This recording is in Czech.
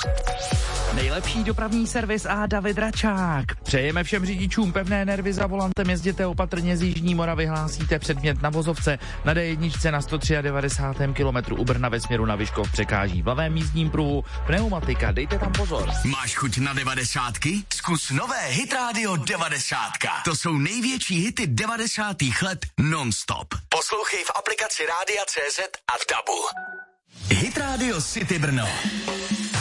Nejlepší dopravní servis a David Račák. Přejeme všem řidičům pevné nervy za volantem, jezděte opatrně z Jižní Moravy, hlásíte předmět na vozovce. Na D1 na 193. kilometru u Brna ve směru na Vyškov překáží v levém jízdním pruhu pneumatika, dejte tam pozor. Máš chuť na 90ky? Zkus nové Hit Radio 90. To jsou největší hity 90. let non-stop. Poslouchej v aplikaci Rádia CZ a v DABu. Hit Radio City Brno.